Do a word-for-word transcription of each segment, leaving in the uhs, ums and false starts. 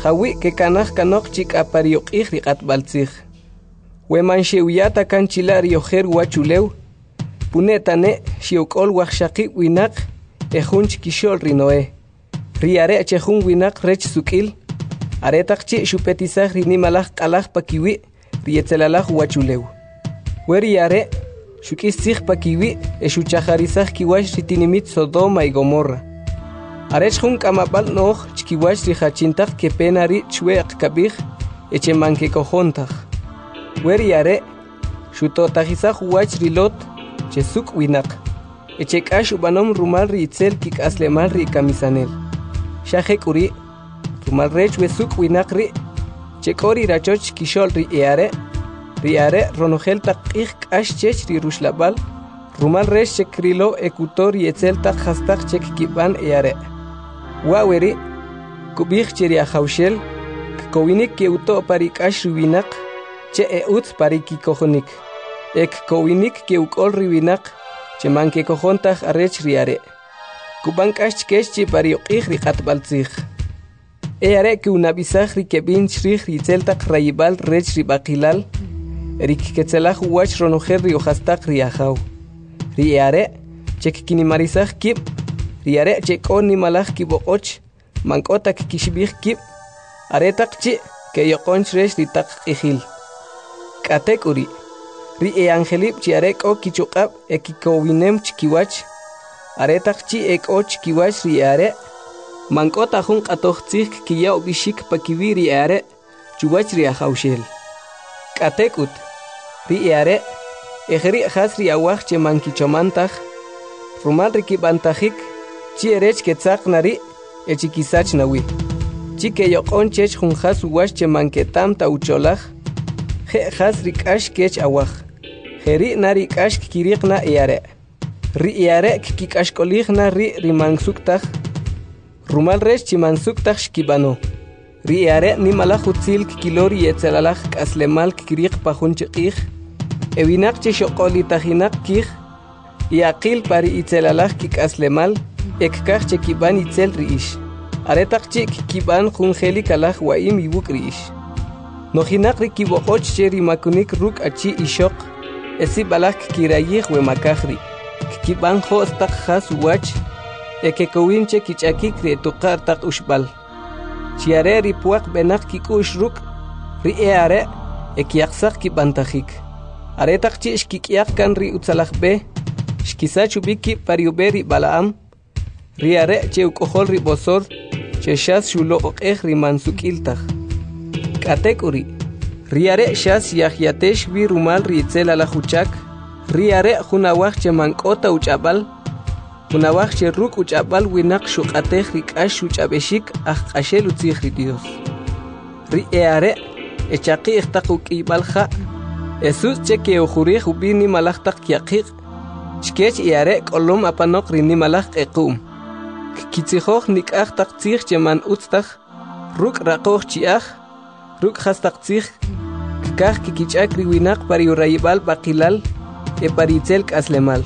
Jawi que canaj canok chik apariok ijriqat baltzig. Weman sheuyata kanchilar yojer wachulew. Punetane shiokol wakshaki winak ejunch kishol rinoe. Riare chejun winak rech sukil. Aretak chi shupetizaj rinimalaj kalaj pakiwi rietzelalaj wachulew. Weriare shukisig pakiwi eshuchajarizaj kiwash ritinimit Sodoma y Gomorra. Arech jun kamapal noj chkiwash rijachintaj que penari chweak kabij echemanke kojontaj. Weriare shutotajizaj wach rilot chesuk winak. Echekash ubanom rumal riitzel kik aslemal ri kamisanel. Shajek uri rumal rech wesuk winak ri chekori rachoch kishol ri eare riare ronogel takij kash chech ri rushlabal rumal rech chekrilo ekutor yetzel tak hastak chek kiban eare. Waweri kubij cheri ajaushel kowinik ke uto parikash riwinak che eutz pariki kojonik. Ek kowinik ke ukol riwinak che manke kojontaj arech riare. Kubankash kesh pariokij riqat baltzig. Eare que unabizaj rikebin shrij ritzeltak rayibal rech ribakilal rik ketzelaj wach ronojer riohastak riajau. Riare chek kinimarizaj kib riare chek on nimalaj kibokoch mankotak kishbij kib aretak chi que yokonch rech ritak ijil. Katek uri ri e angelip chiarek o kichukab ekikowinem chkiwach aretak chi ek o chkiwach riare mankota jun qatoj kiya ubishik pakiwi riare chuwach riajaushel. Katekut riare ejri has riawaj che mankichomantaj rumal rikibantajik chi erech ketzaq nari echikisach nawi chi que yoqon chech jun has uwash che manketam taucholaj je has rikash kech awaj jeri nari kash kiriqna iare ri iare kikashkolihna ri rimansuktaj rumal rech chimansuktaj shkibano ri iare nimalaj utzil kilori etzelalaj kaslemal kiriq pajun chiqij ewinak che shoqolitajinaq kij yaqil pari itzelalaj kikaslemal ekkaj che kiban itzel riish aretaq chik kiban jun jelikalaj waim ibuk riish nojinak ri kiboqoch che rimakunik ruk achi ishoq esi balaj kirayij wemakajri kiban hostaq has wach ekekowinche kichakik re tuqar taq ushbal chiare ripuaq benak kikush ruk ri eare ekiaqsaq kibantajik aretaq chi shkikyaq kan ri utzalaj be shkisachu biki pariuberi balaam riare che ukojol ri bosor che shas shulo oqej ri mansukiltaj. Katek uri riare shas yahyatesh vi rumal ritzel ala huchak riare junawaj che mankota uchabal junawaj che ruk uchabal winak shuqatej rikash uchabeshik ajqashel utzij ri Dios ri eare echaqi ihtaquk ibalja esus che ke ujurij ubini malaj taq yaqiq chkech iare kolom apanok rini malaj equm kitzijoj nikaj taq tzij che man utztaj ruk raqoj chiaj ruk hastaq tzij kaj kikichak riwinak pari urayibal baqilal e paritzel kaslemal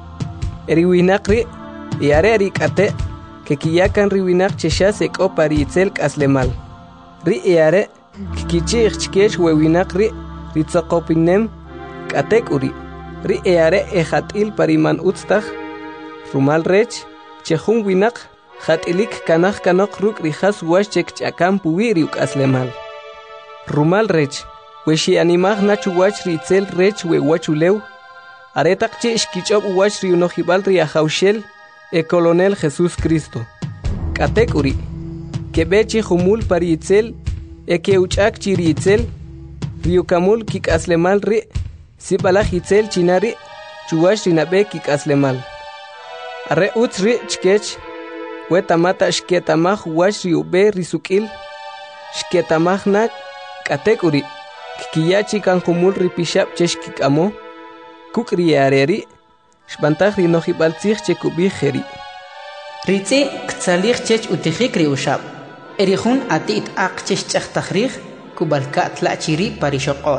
eriwinak ri iare rikate que kiyakan riwinak cheshas eko paritzel kaslemal ri iare kikichij chkech wewinak ri ritzaqopinem katek uri ri eare ejatil pariman utztaj rumal rech chejun winak jatilik kanaj kanok ruk rijas wash chek chakam puwiri ukaslemal rumal rech weshi animaj nachu wach ritzel rech we wachulew aretak chi shkichob wach ri unojibal ri ajaushel e colonel Jesús Cristo katek uri kebechi humul paritzel e keuchak chiritzel riukamul kik aslemal ri sibalaj itzel chinari chuwash rinabe kik aslemal arre utz ri chkech wetamata shketamaj wash riube risukil shketamaj nak katek uri kiyachi kan humul ripishab cheshkikamo kuk riareri shbantaj rinojibal tzij chekubi jeri ritzi ktzalij chech utijik ri ushab erihun atit aq chech chachtajrij kubalka tlachiri parishoqol.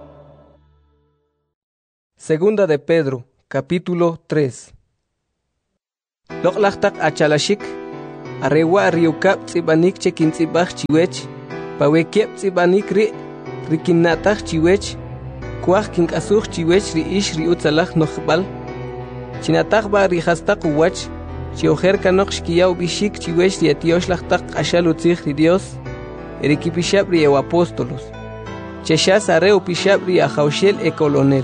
Segunda de Pedro, capítulo tres. Loqlachtak achalashik, arewa riukap tzibanik chekintzibaj chiwech, pawekep tsibanik ri rikinatach chiwech kuaj kinkasuj chiwech ri ish ri utzalaj nokhbal chinataj ba ri hastaq uwach chiojer kanok shkiyaw bishik chiwech ri etiosh lajtaq ashal utzij ri Dios erikipishab ri ew apóstolos cheshas are upishab ri ajawshel e colonel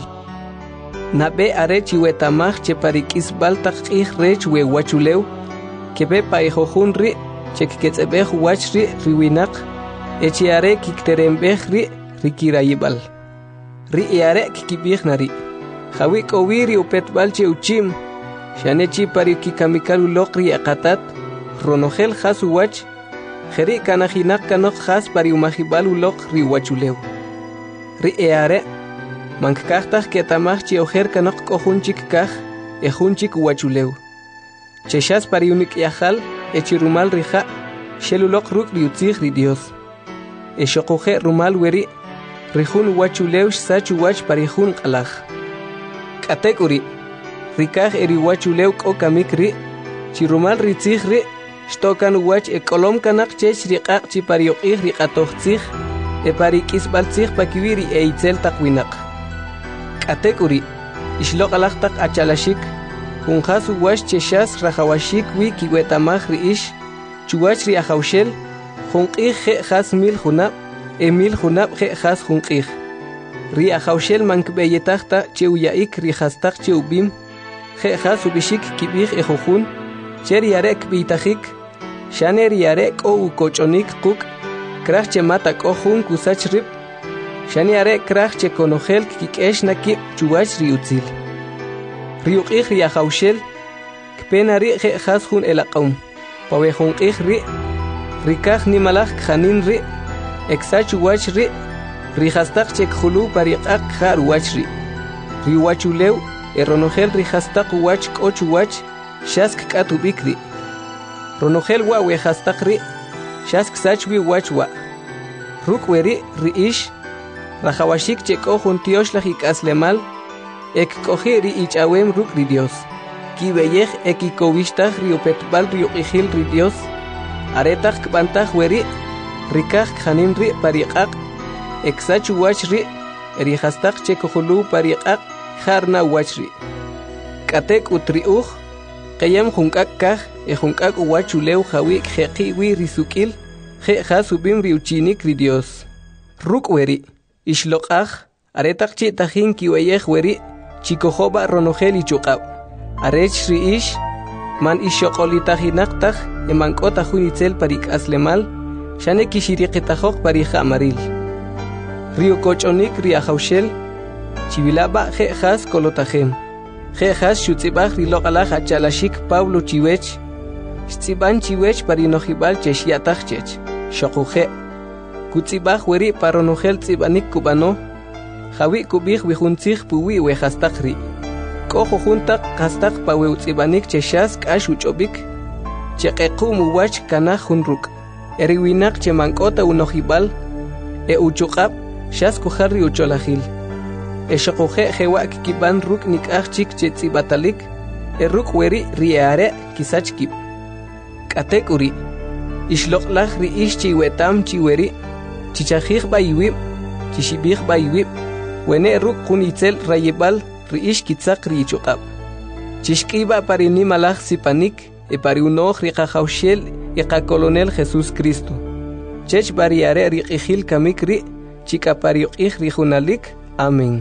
nabe are chiwetamaj cheparikis baltaq qij rech we wachulew kebe pa ejojun ri chekketzebej wach ri riwinaq echiare kikterembej ri rikirayibal ri iare kikibij nari jawi kowiri upetbal che uchim shanechi pari kikamikalu loqri aqatat ronogel khasu wach kheri kanajinak kanok khas pari umajibalu loq ri wachulew ri iare mankajtaj ketamaj chi ojer kanok kohunchik kaj ejunchik wachulew cheshas pari unik yajal echirumal rija sheluloq ruk riutzij ri Dios eshoquje rumal weri rijun wachulew sachu wach parijun qalaj katekuri rikaj eri wachulew kokamik ri chirumal ritzij ri shtokan wach e kolom kanak chech riqaq chi parioqij riqatojtzij e parikis baltzij pakiwiri e itzel taqwinaq katekuri ishloq alaqtaq achalashik kunjasu wach cheshas rajawashik wi kiwetamaj ri ish chuwach ri ajawshel junqij je jas mil junab e mil junab je jas junqij ri ajawshel mankbeyetajta cheuyaik ri jastaq cheubim je jas ubishik kibij e jojun cher yarek bitajik shaner yarek o ukochonik quk kraj che mata kohun kusach rib shani yarek kraj che konogel kikesh nakib chuwach ri utzil ri uqij ri ajawshel kpenari je jas jun elaqum pawe junqij ri rikaj nimalaj khanin ri eksach wach ri ri jastaq che khulu pariqaq khar wach ri ri wachulew eronogel ri jastaq wach koch wach shask katu bikri ronogel wa we jastaq ri shask sach wi wach wa ruk weri ri ish rajawashik che kohun tiosh la ikaslemal ek kohi ri ichawem ruk ri Dios ki beyej ekikowishtaj ri upetbal ri uqijil ri Dios aretaj kbantaj weri rikaj khanin ri pariqaq eksach wach ri eri jastaq che kohulu pariqaq kharna wach ri katek utriuj qayam junkak kaj e junkak wachulew jawi jeqi wi risukil je jasubim ri uchinik ri Dios ruk weri ishloqaj aretaj chi tajin kiweyej weri chikojoba ronogel ichuqab arech ri ish man ishoqolitajinaqtaj emankota junitzel parik aslemal shane kishiriqitajok parija amaril rio kochonik ri ajawshel chivilaba je jas kolotajem je jas shutzibaj ri loqalaj achalashik Pablo chiwech Stiban chiwech parinojibal cheshiataj chech shoquje kutzibaj weri paronogel tsibanik kubano jawi kubij wijuntzij puwi we jastaq ri kojo juntaq qastaq pawe tsibanik cheshas k'ax uch'obik cheqequ muwach kanaj junruk eriwinaq chemank'ota unojibal e uchuqab shas kujar ri ucholajil e shoquje jewa kikiban ruk nik'aj chik che tsibatalik e ruk weri ri are kisach kib katek uri ishloqlaj ri ish chiwetam chiweri chichajij bayiwib chishibij bayiwib wene ruk kunitzel rayibal ri ish kitzaq ri ichuqab chishkiba parini malaj sipanik e pari unoj ri qajawshel e qa colonel Jesús Cristo chech bariare ri qijil kamik ri chika pari qij ri junalik amén.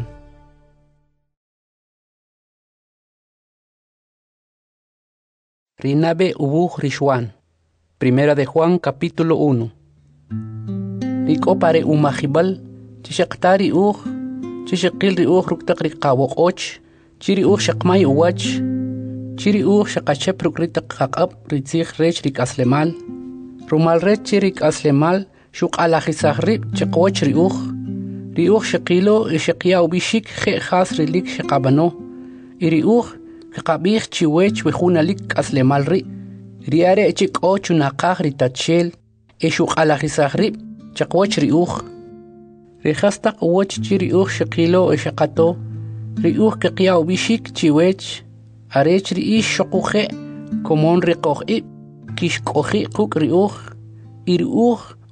Rinabe ubuj Rishwan. Primera de Juan capítulo uno. Riko pare umajibal chishaqtari uj chishaqil ri uj ruktaq ri qawoqoch chiri uj shaqmay uwach chiri uj shaqachep rukritaq qaqab ritzij rech ri kaslemal rumal rech chiri kaslemal shuqalajisaj ri chiqwoch ri uj ri uj shaqilo y shaqiya ubishik je khas rilik shaqabano iri uj qaqabij chiwech wejunalik kaslemal ri riare chik'o chunaqaj ri tachel e shuqalajisaj ri chiqwoch ri uj Rejastaq uwach chiri uj shaqilo e shaqato ri uj qiqya ubishik chiwech arech ri ish shoquje komon ri qoq'i kishqoji quk ri uj iri uj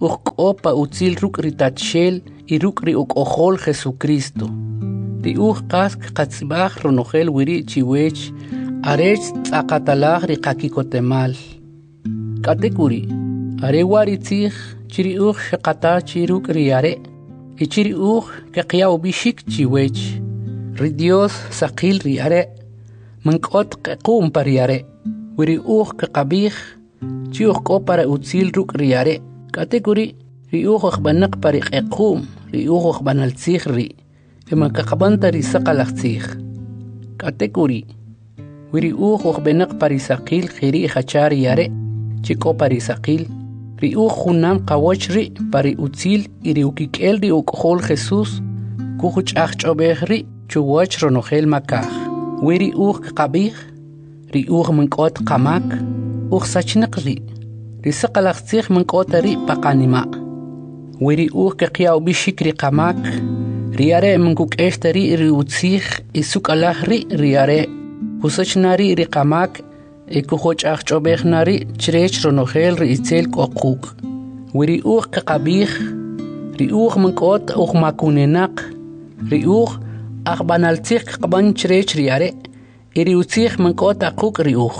uqopa utzil ruk ritachel y ruk ri uqojol Jesucristo. Ri uj qask qatzbaj ronojel wiri chiwech arech tzaqatalaj ri qakikotemal. Katekuri, are wari tzij chiri uj shaqata chiruk riare y chiri uj kaqiyaw bishik chiwech. Ri Dios saqil riare mankot qequm pariare wiri uj kaqabij chi uj ko para utzil ruk riare. Katekuri ri uj aqbanak pari qequm ri uj aqbanal tzij ri ema kaqabanta ri saqalaj tzij. Katekuri wiri uj aqbanak pari saqil khiri khachar yare chi ko pari saqil ri uj junam qawoch ri pari utzil iri ukikel ri uqjol Jesús kujuch achobej ri chuwach ronojel makaj. Wiri uj qabij ri uj mankot qamak uj sachniq ri ri saqalaj tzij mankot ri paqanima. Wiri uj kaqiyaw bishik ri qamak riare mankuk eshtari ri utzij isukalaj ri riare kusachnari ri qamak ekujoch achobej nari chrech ronojel ri itzel qoquk. Wiri uj qaqabij ri uj mankot uj makunenaq ri uj aqbanal tzij qaban chrech riare iri utzij mankot aquk ri uj.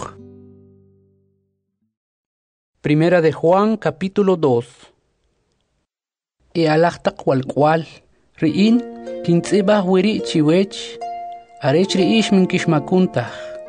Primera de Juan capítulo dos. E alaqtaq walqwal riin kintzibaj wiri chiwech arech ri ish minkishmakuntaj.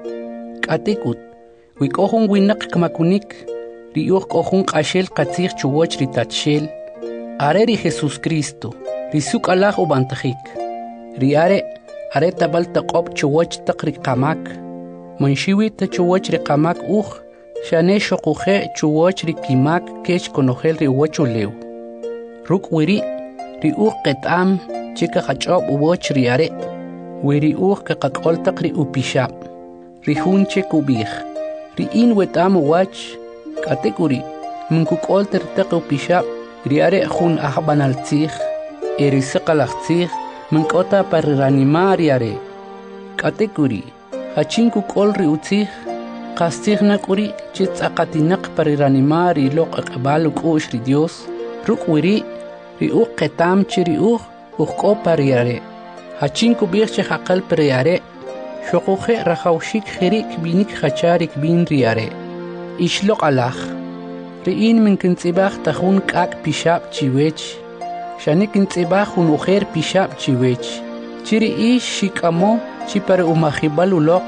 Katekut wikohun winaq kmakunik ri uj kohun qashel qatzij chuwoch ri tachel are ri Jesus Cristo ri sukalaj ubantajik ri are are tabal taqob chuwoch taq ri qamak manshiwi ta chuwoch ri qamak uj shane shoquje chuwoch ri kimak kech konojel ri wochulew ruk wiri ri uj qetam chika qachob uwoch ri are wiri uj qaqol taq ri upishab ri hunche kubij ri in wetam wach katekuri minkukol tertaq upishab ri are jun ahbanal tzij eri saqalaj tzij minkota par ranimar yare katekuri hachin kukol ri utzij qastij nakuri chit aqatinaq par ranimar i loq aqbal kush ri Dios ruk wiri ri uq qetam chiri uq uqo par yare hachin kubij che haqal par yare shoquje rajawshik khirik binik khacharik bin riare ishloq alaj riin min kintzibaj tajun kak pishab chiwech shani kintzibaj un ujer pishab chiwech chiri ish shikamo chi par umajibal uloq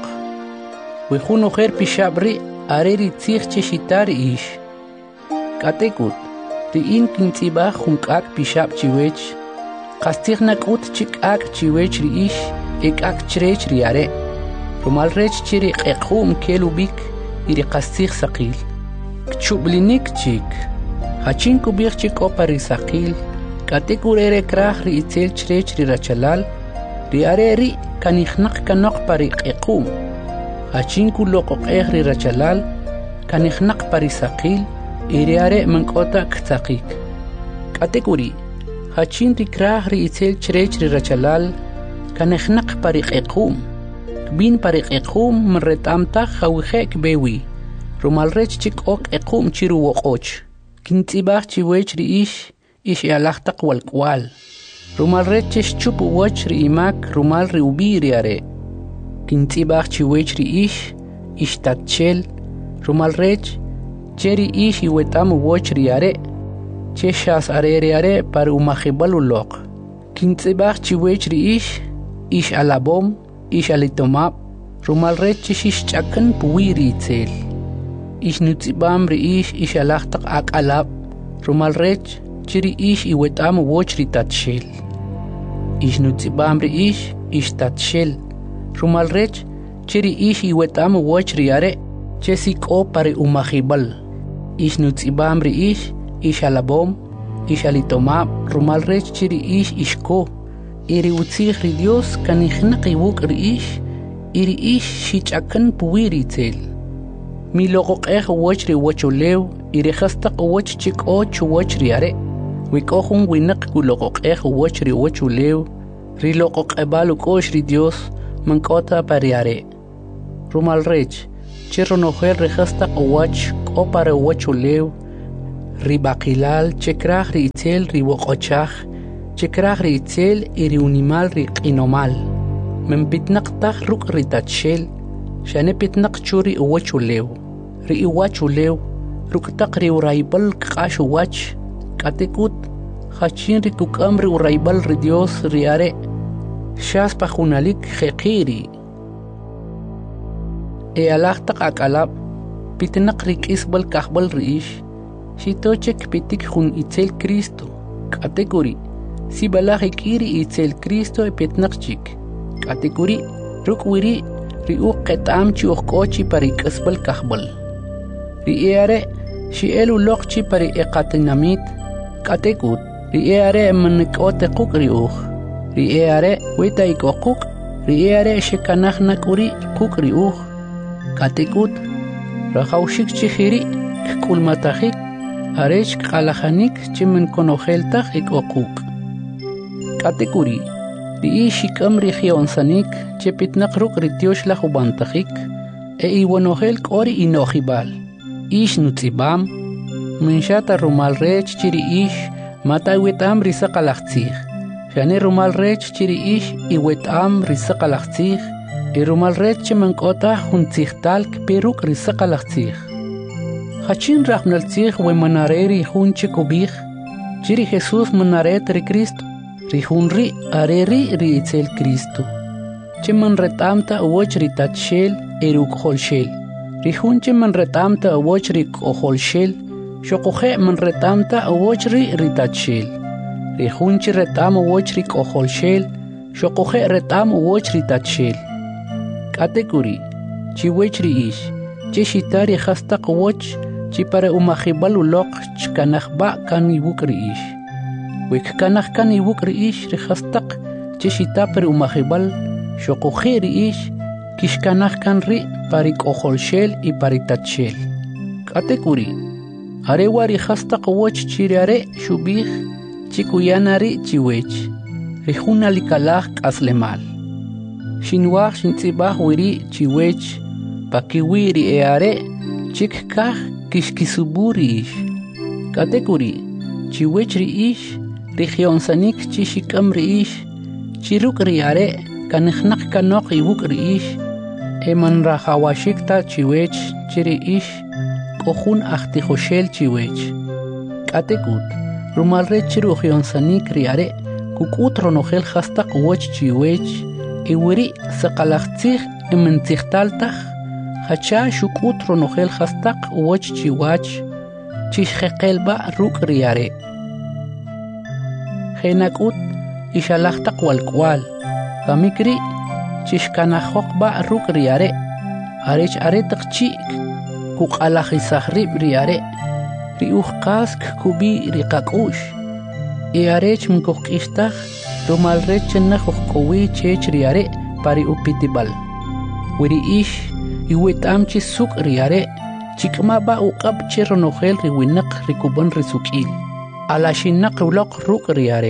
we jun ujer pishab ri are ri tzij che shitar ish katekut riin kintzibaj un kak pishab chiwech qastij nakut chik ak chiwech ri ish ek ak chrech riare rumal rech chiri qequm kelubik iri qastij saqil kchublinik chik hachin kubig chik opari saqil katekurere kraj ri itzel chrech ri rachalal ri are ri kanijnaq kanoq pari qequm hachin kuloqoq ej ri rachalal kanijnaq pari saqil iri are mankota ktsaqik katekuri hachin ri kraj ri itzel chrech ri rachalal kanijnaq pari qequm bin pariq equm mretamtaj hawjek bewi rumal rech chik ok equm chiru woqoch kintzibaj chiwech ri ish ish alaqtaq walqwal rumal rech chup woch ri imak rumal ri ubiri are kintzibaj chiwech ri ish ish tatchel rumal rech cheri ish iwetam woch ri are cheshas are ri are par umajibal uloq kintzibaj chiwech ri ish ish alabom ish alitomab rumal rech chish chakan puwiri itzel ish nutzibam ri ish ish alaqtaq ak alab rumal rech chiri ish iwetam woch ri tatshel ish nutzibam ri ish ish tatshel rumal rech chiri ish iwetam woch ri are chesiko pare umajibal ish nutzibam ri ish ish alabom ish alitomab rumal rech chiri ish ishko iri utzij ri Dios kanijnaq iwuk ri ish iri ish shichakan puwiri itzel mi loqoqej woch ri wochulew iri khastaq woch chik och woch ri are wikohun winaq kuloqoqej woch ri wochulew ri loqoqebal ukosh ri Dios mankota pariare rumal rech chirronojel ri khastaq woch ko para wochulew ribaqilal chekraj riitzel riwoqochaj chekraj riitzel iriunimal riqinomal menpitnaq taj ruk ritachel shane pitnaq churi uwachulew ri iwachulew ruktaq ri uraybal qashu wach katekut khachin ri kukam ri uraybal ri Dios riare shas pajunalik jeqiri e alahtaq akalab pitnaq ri kisbal kahbal riish shitochek pitik jun itzel Cristo katekuri si balaj kiri itzel Cristo e pitnaq chik katekuri rukwiri ri uqetam chi uqochi pari kisbal kahbal ri eare shi elu loqchi pari eqatinamit katekut ri eare manqote qukri uq ri eare weta ikoquk ri eare shekanaj nakuri qukri uq katekut rajawshik chihiri kulmatajik arech qalajanik chimen konojeltaj ikoquk katekuri ri ishikam ri gionsanik chepitnaq ruk ri tiosh la jubantajik e iwonojel qori inojibal ish nutzibam minshata rumal rech chiri ish mata wetam risaqalaqtzij shane rumal rech chiri ish iwetam risaqalaqtzij e rumal rech chimankota juntzijtal peruk risaqalaqtzij hachin rajnaltzij we manareri junche kubij chiri Jesús manaret ri Cristo ri junri areri ri itzel Cristo chiman retamta uwoch ri tachel eruk holshel ri junche man retamta uwoch ri koholshel shoqoje man retamta uwoch ri ritachel ri junche retam uwoch ri koholshel shoqoje retam uwoch ri tachel katekuri chiwech ri ish chishitari hasta uwoch chi para umajibal uloq chkanajba kan ibuk ri ish wik kanaj kan ibuk ri ish ri hastaq chishita para umajibal shoqoje ri ish kishkanaj kan ri pari koholshel y pari tachel katekuri are wari hasta uwoch chiriare shubij chikuyanari chiwech ri junalikalaj aslemal shinwaj shintzibaj wiri chiwech pakiwiri eare chikkaj kishkisuburi ish katekuri chiwech ri ish rigionsanik chishikam ri ish chiruk ri are kanijnaq kanoq ibuk ri ish eman rajawashikta chiwech chiri ish kojun ajtijoshel chiwech katekut rumalre chiru gionsanik ri are kukut ronojel hastaq woch chiwech iwiri saqalaqtzij ementzijtaltaj hacha shukut ronojel hastaq woch chiwach chishjeqelba ruk riare jenakut ishalaqtaq walkwal kamikri chishkanajokba ruk riare arech aretaq chik kuqalajisajrib riare riuj qask kubi riqaqush e arech mkokishtaj rumalre chenajoj kowi chech riare pari upitibal wiri ish iwetam chi suk riare chikmaba uqab che ronojel riwinaq rikuban risukil alashinaq uloq ruk riare.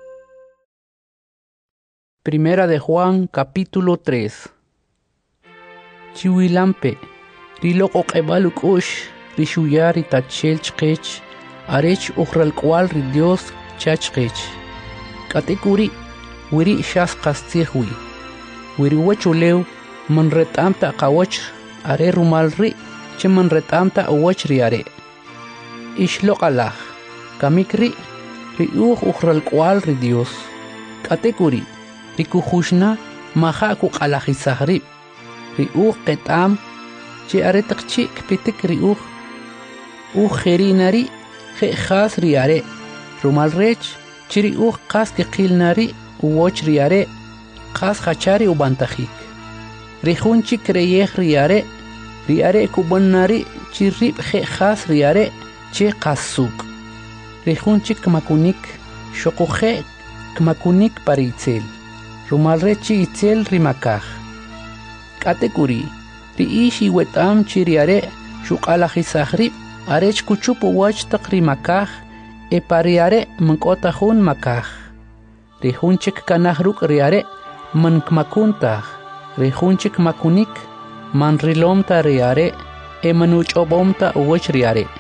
Primera de Juan capítulo tres. Chiwilampe riloq oqebal ukush rishuyar itachel chqech arech ukhral kwal ri Dios chachqech katekuri wiri shas qastihwi wiri wachulew man retamta qawach are rumal ri che man retamta awach riare ishloqalaj kamikri ri uj ukhral kwal ri Dios katekuri rikujushna maja kuqalajisajrib ri uj qetam che are taqchi pitik ri uj uj jerinari jejas riare rumal rech chiri uj qas qilnari uwoch riare qas hachari ubantajik rijunchi kreyej riare riare kubannari chirib jejas riare che qasuk rijunchi kmakunik shoqoje kmakunik paritzel rumal rechi itzel rimakaj katekuri ri ishi wetam chiriare shuqalajisajrib arech kuchupu wach taq rimakaj e pariare mankotajun makaj rijunchik kanaj ruk riare mankmakuntaj rijunchik makunik manrilomta riare e manuchobomta uwach riare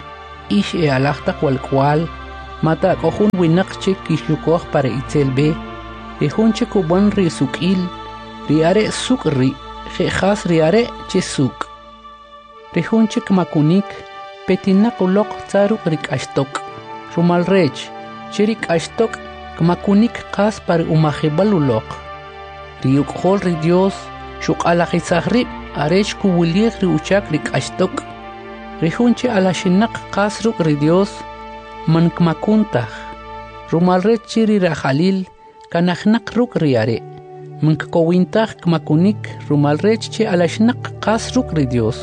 ish e alachta cual cual mata kohun winakche kishukoh para itzelbe rihunche kuban ri sukil riare suk ri khas riare che suk rihunche kmakunik petinak ulok tsaruk rik ashtok rumal rech chirik ashtok kmakunik qas para umahibal ulok riuk hol ri Dios shuk alakhisahri arech kuwilir ri uchak rik ashtok rihunche alashinak qas ruk ri Dios man kmakuntah rumal rech chiri rajalil kanahnak ruk riare man kowintah kmakunik rumal rech che alashnak qas ruk ri Dios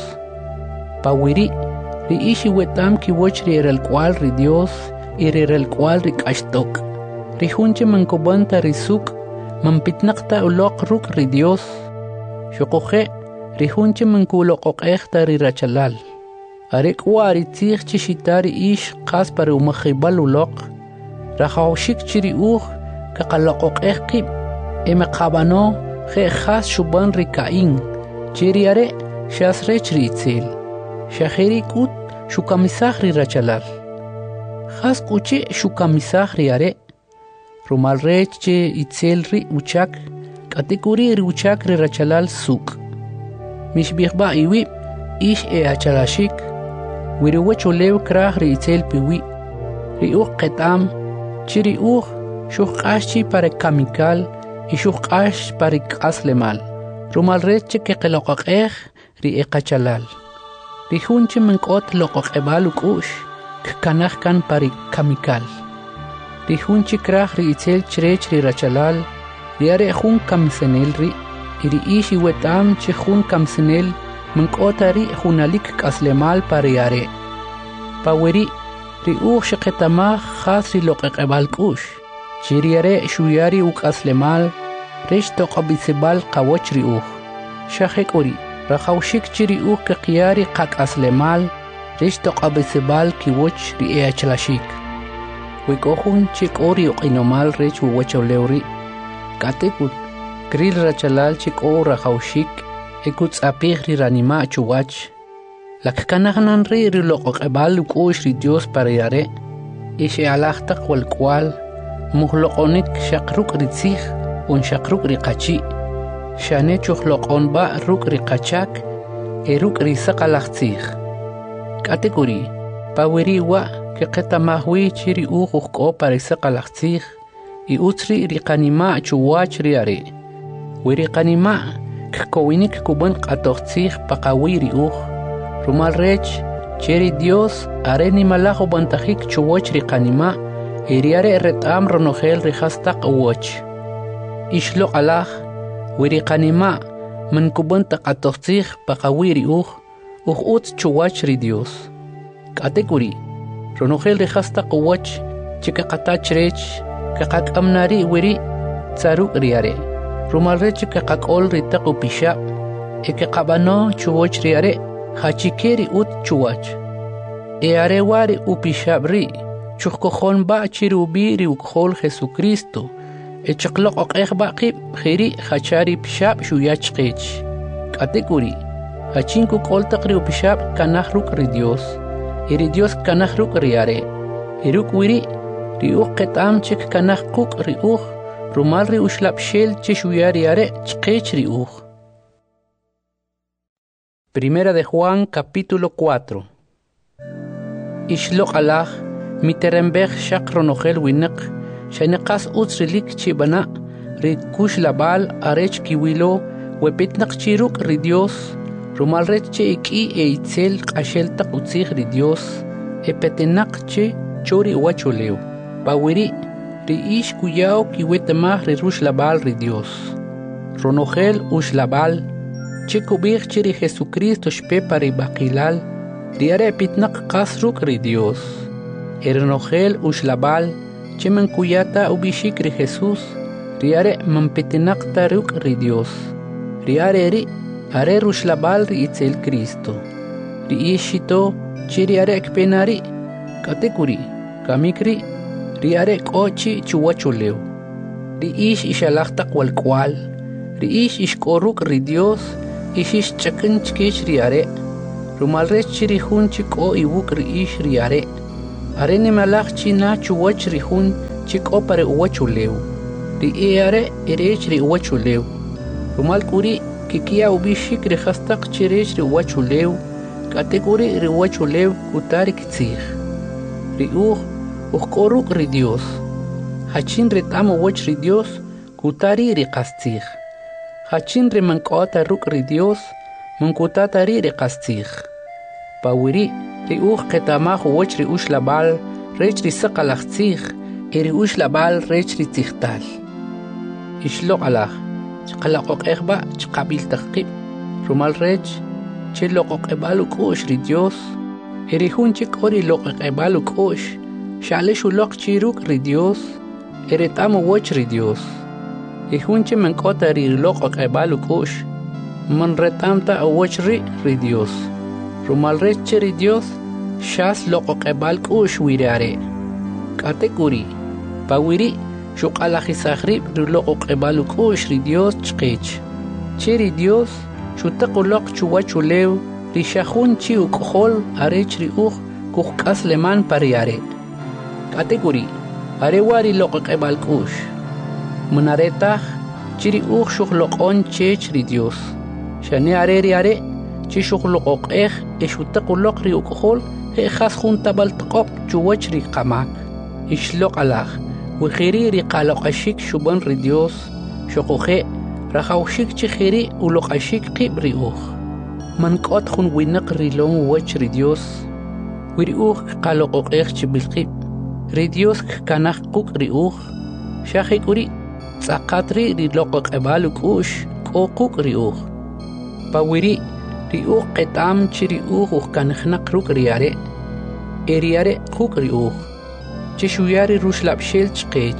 pawiri ri ishi wetam ki woch ri el cual ri Dios y ri el cual ri ashtok rihunche man kobanta risuk man pitnaqta uloq ruk ri Dios shuqoje rihunche man kuloqoqehta ri rachalal arek wari tzig chishitari ish qas para umakhibal uloq rahawshik chiri uj kaqaloqoqeh qib eme qabano khe khas shuban ri kain chiriare shasrech ri itzel shahiri kut shukamisah ri rachalal khas kuche shukamisah ri are rumal rech che itzel ri uchak katikuri ri uchak ri rachalal suk mishbihba iwi ish e achalashik wiriwecho lew krah ri itzel piwi ri uj qetam chiri uj shuq qashchi para kamikal y shuq qash para qaslemal rumal rech che keqeloqaqeh ri eqachalal ri hunche menkot loqoqebal ukush kanah kan para kamikal ri hunche krah ri itzel chrech ri rachalal ri are hun kamsenel ri ri ishi wetam che hun kamsenel menkotari hunalik qaslemal para yare paweri ri uj shqetama khas ri loqeqebal kush chiriare shuyari uqaslemal resh toqabisebal qawoch ri uj shahekori rahawshik chiri uj qiyari qaqaslemal resh toqabisebal kiwoch ri eachlashik wikohun chikori uqinomal rech uwachawlewri katekut kril rachalal chiko rahawshik ekuts apih ri ranima chuwach lakkanahnan ri ri loqoqebal ukush ri Dios para yare ishe alachta wal cual muhloqonik shaqruk ri tzig un shaqruk ri qachi shane chuhloqon ba ruk ri qachak eruk ri saqalach tzig kategori paweri wa ke qetamahwi chiri uqoq ko para saqalach tzig i utri ri qanima chuwach ri are wiri qanima kowinik kuban qatoq tzig paqawi ri uq rumal rech cheri Dios areni malajo bantajik chuwoch ri qanima iriare retam ronogel ri hastaq woch ishlo alaj wiri qanima man kuban taqatoqtij paqawi ri uj uj ut chuwach ri Dios kategori ronogel ri hastaq woch chika qatach rech kaqamnari wiri tsaruk riare rumal rech kaqol ri taqu pisha eke qabano chuwoch riare hachikeri ut chuwach e are wari upishabri chukkohon ba chirubiri ukhol Jesucristo e chaqloq oqeh ba qib khiri hachari pishab shuyach qech kategori hachinku qoltaqri upishab kanahruk ri Dios iri Dios kanahruk riare iruk wiri ri uqetam chik kanahquk ri uq rumal ri ushlab shel chishuyari are chqech ri uq. Primera de Juan, capítulo cuatro. Ishloq alaj, miterembej shaq ronogel winak, shayneqas utsrilik chibana, ri kush labal arech kiwilo, wepitnak chiruk ri Dios, rumal rech che iki e itzel qashel taq utzig ri Dios, e petenak che chori wacholeo, pawiri, ri ish kuyao kiwetemah ri rush labal ri Dios. Ronogel ush labal, chikubig chiri Jesucristo shpe pari bakilal diare pitnak kasruk ri Dios ernogel ushlabal chimen kuyata ubishik ri Jesus diare mampitinak taruk ri Dios diare ri are rushlabal ri itzel Cristo ri ishito chiri are ekpenari katekuri kamikri ri are kochi chuwachuleo ri ish ishalachta kwal kwal ri ish ishkoruk ri Dios ishish chakin chkish riare rumal rech chiri hun chiko iwuk ri ish riare are nimalaq china chuwach rihun chiko pare uwachulew ri eare erech ri uwachulew rumal kuri kikia ubishik ri khastaq chirech ri uwachulew kategori ri uwachulew kutari kitzig ri uj uqoruk ri Dios hachin retamo wach ri Dios kutari ri qastig hachin ri mankota ruk ri Dios mankutata ri ri qastig pawiri ri uj qetamaj wach ri ush labal rech ri saqalaqtzig eri ush labal rech ri tzigtal ishlo alaj chqalaqoq ejba chqabil taqib rumal rech che loqoq ebalu kush ri Dios eri hunchik ori loqoq ebalu kush shale shuloq chiruk ri Dios eri tamo wach ri Dios e hunche menkota ri loqoq ebalu kush man retamta wach ri ri Dios rumal rech ri Dios shas loqoq ebal kush wirare kategori pawiri shuqalajisaqrib ri loqoq ebalu kush ri Dios chqich che ri Dios shutaqoloq chuwachulew ri shahun chi uqhol arech ri uj kuqas leman pariare kategori are wari loqoq ebal kush munaretaq chiri uj shuqloqon chech ri Dios shane are ri are chi shuqloqoq ej e shutaqoloq ri uqhol he khas junta baltqoq chuwach ri qamak ishloq alaj وخيري رقالق أشيك شبان رديوس شقوخي رخوشيك تخيري ولق أشيك قيب ريوخ من قد خون وينق ريلون وچ رديوس وريوخ قالق أخيخ تبالقيب رديوس كاناخ قوك ريوخ شاخي كوري تساقاتري ريلوق قبالك أوش قوقوك ريوخ باوري ريوخ قطعام چي ريوخ وكانخنق روك رياري إرياري قوك ريوخ چشویاری روش لبشل چقیچ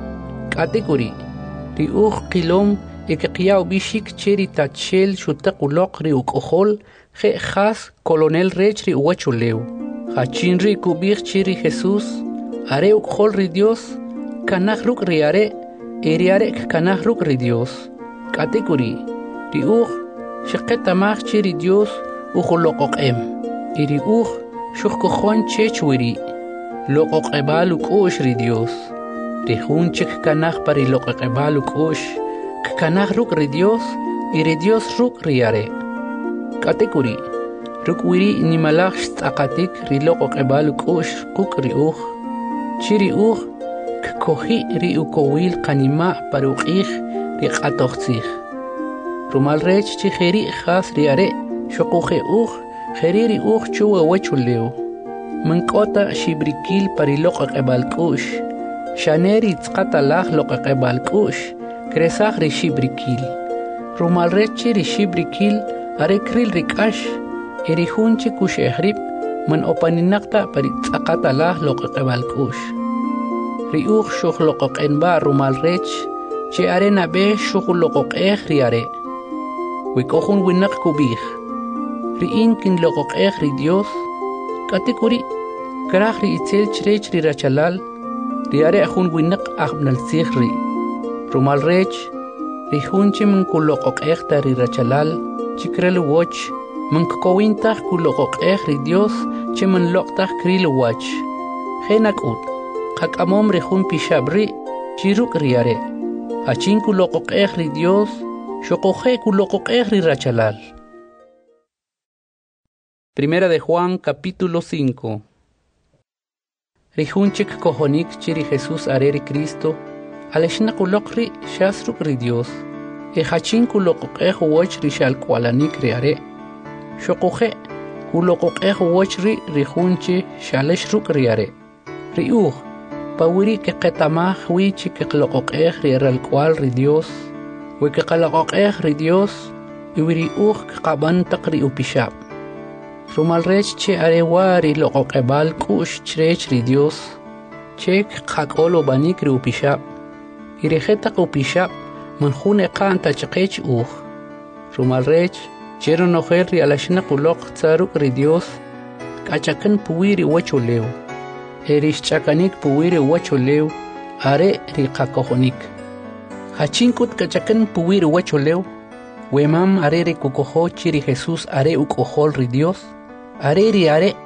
کاتگوری ری اوخ قیلوم یک قیاو بیشیک چری تاتشل شوتق ولق ری اوکخول خی خاص کولونل ریچ ری اوچو لیو خاچین ری کوبیخ چری خسوس اره اوکخول ری دیوس کناخ روک ریاره ایریاره کناخ روک ری دیوس کاتگوری ری اوخ شقه تماخ چری دیوس اوخلوقوق ام ایری اوخ شوخ کخون چیچ وری loqoq ebalu kush ri Dios ri hunchik kanaj pari loqoq ebalu kush kanaj ruk ri Dios y ri Dios ruk riare kategori ruk wiri nimalaj tzaqatik ri loqoq ebalu kush kuk ri uj chiri uj kohi ri ukowil qanima paruqij ri qatoqtzig rumal rech chi kheri khas riare shuquji uj kheri ri uj chuwa wachuleu من قطع شبريكيل بري لقق بالكوش شانيري تقطع لاخ لقق بالكوش كريساخ ري شبريكيل رومال ريتشي ري شبريكيل اري كريل ريكاش اري خونشي كوش اخريب من اوباني نقطع بري تقطع لاخ لقق بالكوش ري اوخ شوخ لقق انبا رومال ريتش شي اري نبه شوخ لقق اخري اري ويكوخون وينق كوبيخ ري انكن لقق اخري ديوس kategori karakhri itel chrech ri rachalal riare akhun winak akhbnal sikhri rumal rech ri hunchi min kuloqoq ekhta ri rachalal chikrel woch min kowinta kuloqoq ekhri Dios che min loqta kril wach khenakut qakamom ri hun pishabri chiruk riare achin kuloqoq ekhri Dios shoqoje kuloqoq ekhri rachalal. Primera de Juan, capítulo cinco. Rihunchik kohonik chiri Jesús areri Cristo, aleshna kulokri shasruk ri Dios, e hachin kulokokeh woch ri shal kwalanik riare, shokoje kulokokeh woch ri rihunchi shaleshruk riare. Riuh, pawiri ke ketamah wichi ke klokokeh riaral kwal ri Dios, we ke kalokokeh ri Dios, iwiri uh ke kaban takri upishab. Rumal rech che arewari loqoq ebal kush chrech ri Dios chek qaqolo banik ri upishab irejeta upishab man khune qanta chqech uj rumal rech chero nojer ri alashna quloq tsaruk ri Dios kachakan puwiri wachulew erish chakanik puwiri wachulew are ri qaqohonik hachinkut kachakan puwiri wachulew wemam are ri kukoho chiri Jesús are ukohol ri Dios are ri are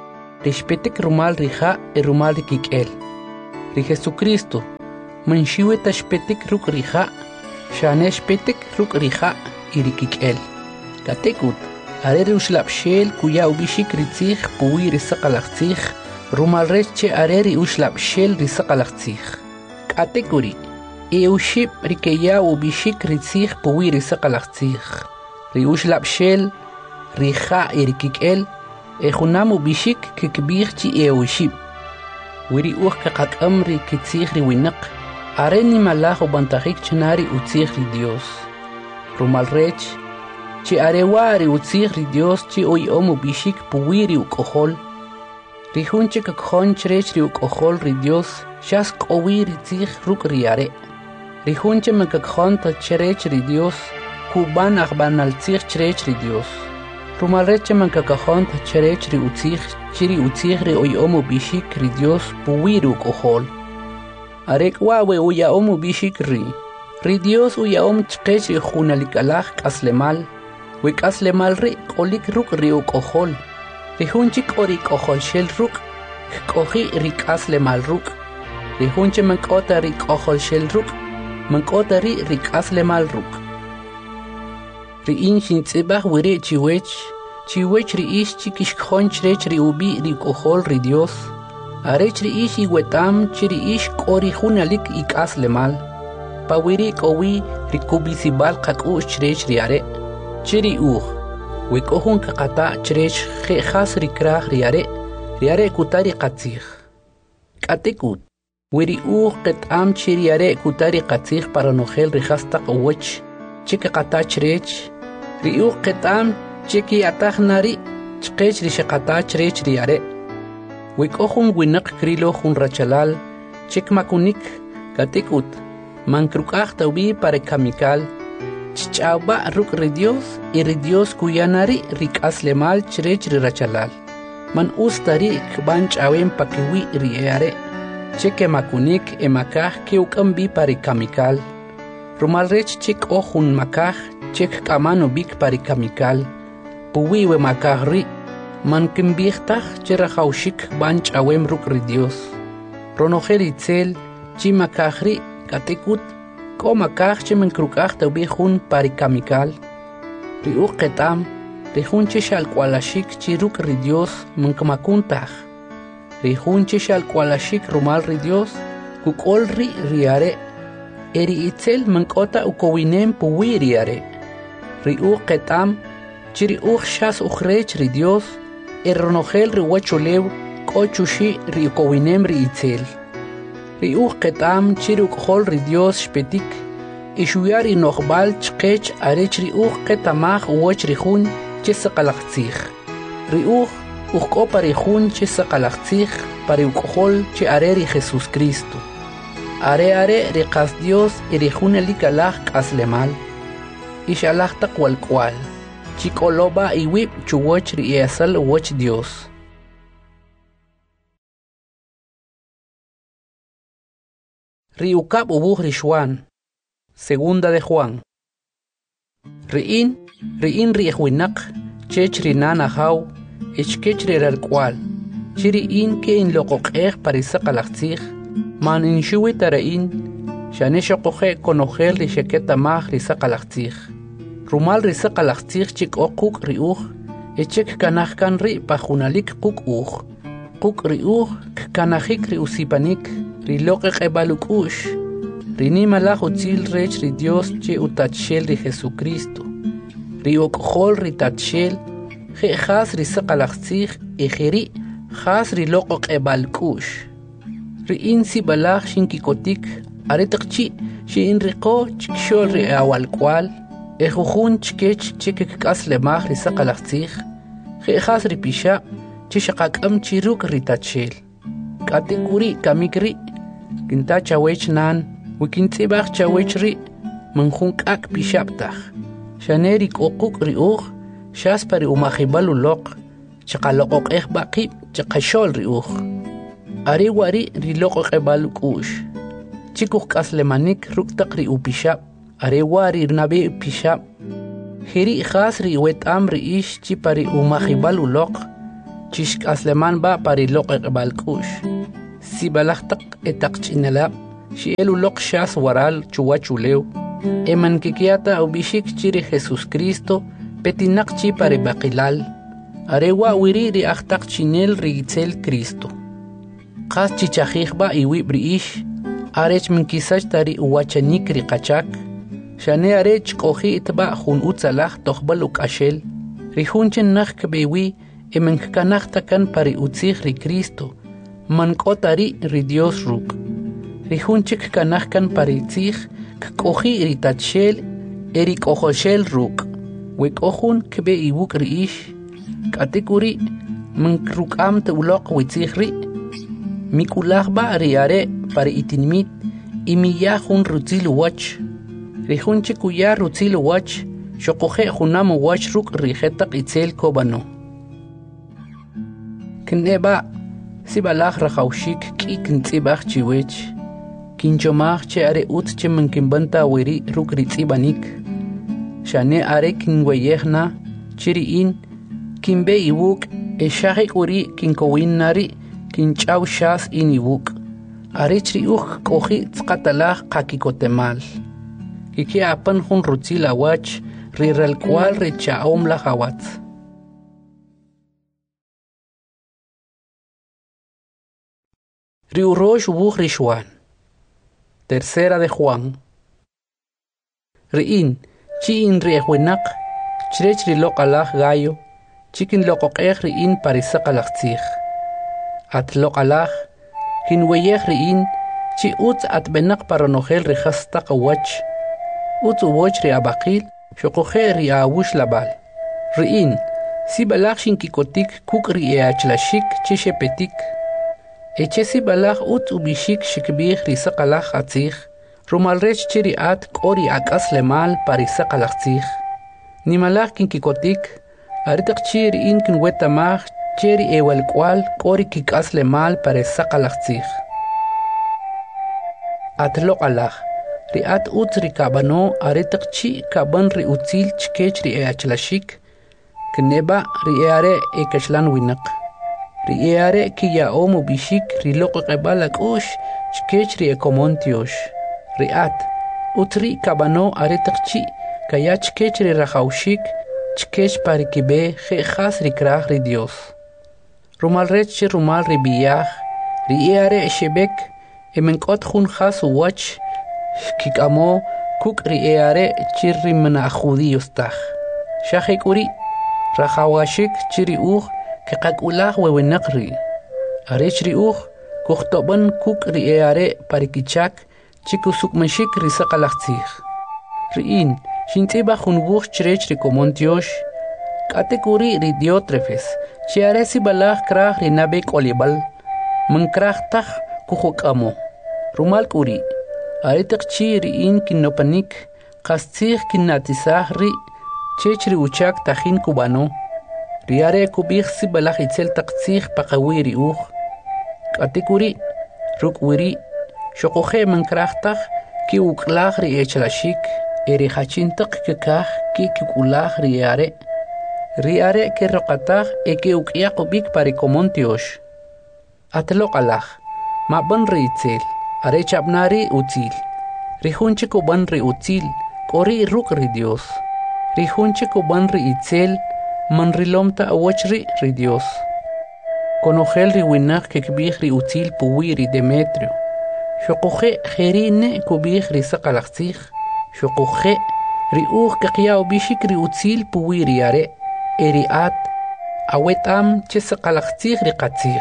rishpetik rumal rija e rumal rikikel. Ri Jesucristo, manshiwe tashpetik ruk rija, shaneshpetik ruk rija y rikikel. Katekut, are ushlapshel kuya ubishik ritzich puwi risaqalachich, rumal reche areri ushlapshel risaqalachich. Katekuri, e uship rikeya ubishik ritzich puwi risaqalachich. Ri ushlapshel rija y rikikel, e junamu bishik kikbirchi e uship. Wiri uch kakak amri kitzich ri winak, areni malajo bantahik chenari utzich ri Dios. Rumal rech, chi arewari utzich ri Dios chi oy omu bishik puwiri ukohol. Ri hunche kakhon chrech ri ukohol ri Dios, shas kowiri tzich ruk ri are. Ri hunche makakhon ta chrech ri Dios, kuban akhbanal tzich chrech ri Dios. Rumal reche man kakahon ta cherech ri utzich, chiri utzich ri oy omu bishik ri Dios puwiru kohol. Arek wawe uya omu bishik ri. Ri Dios uya om chkech ri khunalikalach kaslemal. We kaslemal ri kolik ruk ri ukohol. Ri hunchik ori kohol shel ruk, kohi ri kaslemal ruk. Ri hunche man kota ri kohol shel ruk, man kota ri ri kaslemal ruk. Ri in shintzibach wiri chiwech, chiwech ri ish chikish khonch ri ubi ri kohol ri Dios. Arech ri ish iwetam chiri ish kori hunalik ikas lemal. Pa wiri kowi ri kubisibal kakush chrech ri are. Chiri uh, we kohun kakata chrech khas ri krach ri are, ri are kutari katzich. Katekut, wiri uh ketam chiri are kutari katzich para nogel ri hasta kowech, chika kata chrech. Riu ketam chiki atahnari chkech ri shakata chrech ri are. Wikohun winak krilo hun rachalal chik makunik katikut mankrukach taubi pare kamikal chichaba ruk ri Dios y ri Dios kuyanari rik aslemal chrech ri rachalal man ustari kban chawen pakiwi ri are chike makunik emakah ke ukambi pare kamikal rumal rech chik ohun makah chek kamano bik pari kamikal puwiwe makahri man kimbihtaj cherahaushik banch awem ruk ri Dios ronojeri tzel chi makahri katekut ko makah che men krukaj tawbi hun pari kamikal ri uqetam ri hun che shal kwalashik chi ruk ri Dios man kamakuntaj ri hun che shal kwalashik rumal ri Dios kukol ri riare eri itzel man kota ukowinem puwi riare ri uq ketam chiri uq shas ukhrech ri Dios erronogel ri wachulew kochushi ri kowinem ri itzel ri uq ketam chiri uqhol ri Dios shpetik ishuyari nokhbal chqech arech ri uq ketamach wach ri hun chisaqalaqtzich ri uq uqko pari hun chisaqalaqtzich pari uqhol chi are ri Jesus Cristo are are ri qas Dios ri hun likalaj qaslemal Ishalach takwal kwal, chikoloba iwip chuwach ri esal wach Dios. Riukap ubuh rishwan, segunda de Juan. Riin, riin riehwinak, chech rinana hau, ichkech riral kwal, chiriin ke in loqoqeh parisaqalachtzich, man in shuwitarain, shaneshoqoje konogel ri sheketamach risaqalachtzich. Rumal risaqalachtzich chik oquk riuj, echek kanajkan ri pajunalik quk uj. Quk riuj kanajik ri usipanik, ri loqeq ebalukush. Rini malaj utzil rech ri Dios che utachel ri Jesucristo. Ri oqhol ri tachel, je jas risaqalachtzich ejeri jas ri loqeq ebalukush. Ri insi balaj shinkikotik, aretaqchi shi in riqo chikshol ri awalkwal. Ejujun chkech chikik kaslemach risaqalachtzich, jejas ripisha, chishaqakam chiruk ritachel. Katikuri kamikri, kinta chawech nan, wikintzibach chawech ri, manjun kak pishaptaj. Shanerik okuk riuj, shaspari umajibalu loq, chaqaloqoq ej baqib, chaqashol riuj. Ari wari riloqoq ebalukush. Chikuk kaslemanik ruktaq ri upishap. Arewari nabe pishap. Hiri khasri wet amri ish chipari umahibal ulok. chishk asleman ba parilok balkush si balaktak etak chinalab shi elulok shas waral chuwachuleu eman kikiata ubishik chiri Jesus Cristo petinak chi pare bakilal arewa wiri ri aktak chinel rigitzel Cristo qas chichajijba iwi briish arech minkisach tari uwachanik ri qachak shane arech qohi itba khun utsalah tokhbal ukashel rihunchen nakh kbewi eman kanakta kan pari utzig ri Cristo man kotari ri Dios ruk rihunchik kanakh kan pari tzig qohi ri tachel eri qohoshel ruk wek ohun kbe iwuk riish katikuri man krukam te ulok witzig ri mikulahba riare pari itinmit imiya hun rutzil wach rihunche kuya rutzil wach shoqoje hunam wach ruk rihetaq itzel kobano kneba sibalach rakhawshik ki kintsibach chiwech kinchomach che are ut che mankimbanta wiri ruk ritzibanik shane are kinweyehna chiriin kimbe iwuk eshahik uri kinkowinari kinchaw shas inibuk arichri uj qohi tsqatalah qakikotemal kiki apan hun rutzila wach riral cual rechaom la hawat riurosh ubuj rishwan tercera de Juan riin chi in riehwenak chrech rilok alah gayo chikin loqoqej riin parisaqalaqtzij atlok alah kinweyej riin chi utz atbenak paronojel rihasta qawach utz uwoch ri abaqil shoqoje ri awush labal riin si balach shinkikotik kuk ri eachlashik chi shepetik eche si balach utz ubishik shikbih ri saqalaj atzij rumalrech chi ri at qori akas lemal parisaqalaqtzij nimalaj kinkikotik aritak chi riin kinwetamaj cheri ewal cual qori kikasle mal pare saqalaqtzij atlok alah riat utz ri kabano aritak chi kaban ri utzil chkech ri eachlashik kneba ri eare ekashlan winak ri eare kiya omo bishik ri loqebala kush chkech ri ekomontiosh riat utri kabano aritak chi kaya chkech ri rakhawshik chkech parikibe khas ri krah ri Dios rumal rech rumal ribiyah riare shebek emenkot khun khas wach kikamo kuk riare chirri mana judíos taj shahikuri rahawashik chiri uj kaqakulah wewenaqri arech ri uj kuxtoban kuk riare parikichak chikusukmashik risaqalaqtzij riin shintiba khun buj chrech ri komontiosh katekuri ri Diotrefes chiaresi balach krah rinabe kolibal man krah taj kuhokamo rumal kuri aritak chi riin kinopanik qastzij kinatisaj ri chechri uchak tajin kubano riare kubij si balach itzel taqtzij paqawiri uj katekuri rukwiri shoqoje man krah taj ki uklaj ri echlashik eri hachintaq kikaj ki kikulaj riare riare ke roqataj eke uqyaq ubik parikomontiosh atlok alah maban riitzel are chabnari utzil rihunche kuban ri utzil qori ruk ri Dios rihunche kuban ri itzel man rilomta awachri ri Dios konojel ri winaq ke kbij ri utzil puwi ri Demetrio shoqoje jerine kubij ri saqalaqtzij shoqoje ri uj ke qya ubishik ri utzil puwi ri are eriat awetam chesaqalaqtzij ri qatzij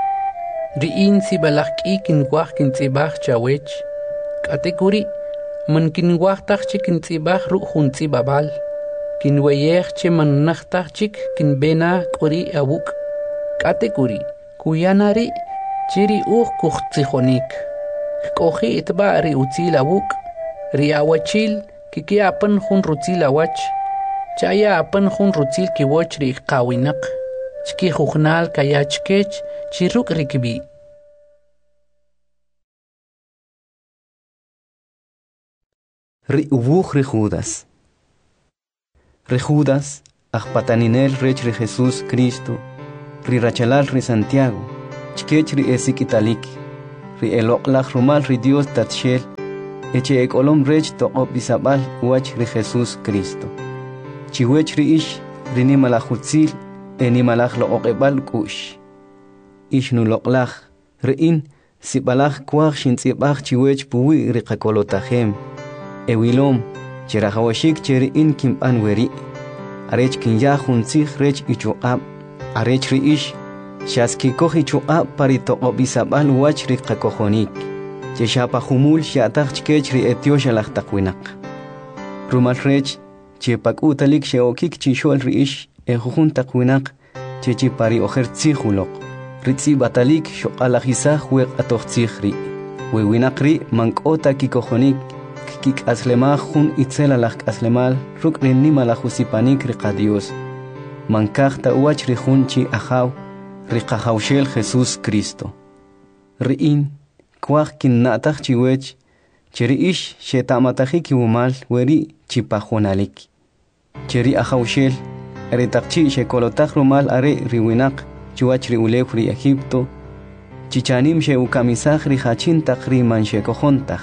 riin si balach ki kinwaj kintzibaj chawech katekuri man kinwaj taj chi kintzibaj ru juntzibabal kinweyej che man najtaj chik kinbena qori abuk katekuri kuyanari chiri uj kujtzijonik qoji itba ri utzil abuk ri awachil kiki apan jun rutzil awach chaya apan jun rutzil kiwoch ri qawinaq chki jujnal kaya chkech chiruk rikbi ri ubuj ri Judas ri Judas ajpataninel rech ri Jesus Cristo ri rachalal ri Santiago, chkech ri esik italik, ri eloqlach rumal ri Dios tatshel, eche ekolom rech toqop bisabal uach ri Jesus Cristo. Chiwech ri ish ri nimalachutzil, e nimalach lo oqebal kush. Ish nu loqlach, ri in, sibalach kwach shintzibach chiwech puwi ri kakolotahem. Ewilom, cherahawashik cheri in kim anweri. Arech kinya juntzig rech ichuqab. Arech ri ish, shaski kohi chuqab pari toqop bisabal uach ri kakohonik. Cheshapa humul shatach chkech ri etio shalach takwinak. Rumal rech, chepak utalik sheokik chishol ri ish, ejujun takwinak, chechi pari ojer tzihulok. Ritzi batalik shoqalajisa huek atochtzihri. Wewinakri mankota kikohonik, kik aslemah hun itzelalach aslemal, ruk rinimalajusipanik riqadios. Mankaj ta uach rijun chi ajaw, riqajawshel Jesus Cristo. Riin, kwaj kinnatach chiwech, cheri ish shetamataki kiwumal weri chipajonalik. Cheri ajawshel, aretakchi shekolotaj rumal are riwinak, chuach ri ulef ri Egipto, chichanim she ukamisaj ri hachintak ri manchekojontaj.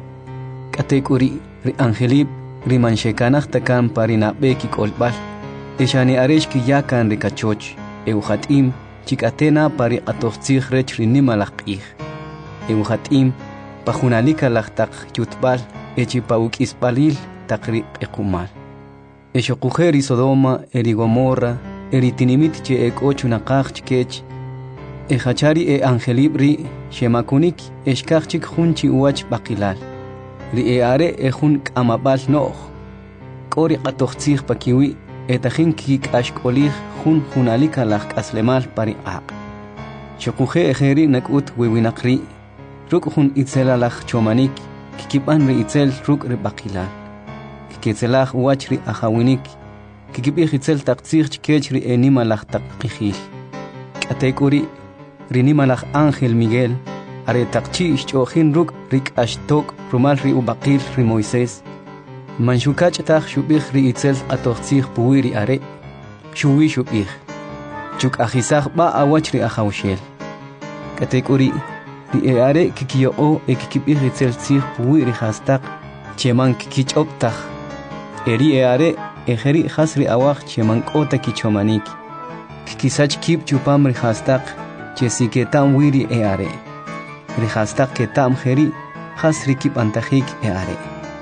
Katekuri ri angelib ri manchekanaj takan parinabeki kolbal, eshani aresh ki yakan ri kachoch, euhatim chikatena pari atochtzig rech ri nimalakij. Euhatim pajunalika lachtak yutbal, echi pauk ispalil takri ekumal. Eshokujer ri Sodoma, eri Gomorra, eri tinimit che ek ocho nakaj chkech, e hachari e angelib ri, shemakunik eshkachik junchi uach bakilal, ri e are e jun kamabal noch, kori qatochtzig pakiwi, etajin kik ashkolig jun junalika lach aslemal pari aq. Shokuje ejeri nakut wiwinakri, ruk jun itzelalach chomanik, kikipan ri itzel ruk ri bakilal, kikitzelach uach ri ahawinik, kikipih itzel taktzig chkech ri enimalach takqijil. Katekuri, ri nimalach Ángel Miguel, are takchi ishchojin ruk rik ashtok rumal ri ubaqil ri Moisés. Manshukach tak shubih ri itzel atochtzig puwi ri are, shuwi shubih. Chuk ajisach ba awach ri ahawshel. Katekuri, ri e are kikiyo o e kikipih itzel tzig puwi ri hastak, cheman kikichoptach. Eri e are ejeri hasri awach cheman kota kichomanik. Kikisach kip chupam ri hastak, chesiketam wiri e are. Ri hastak ketam jeri, hasri kip antajik e are.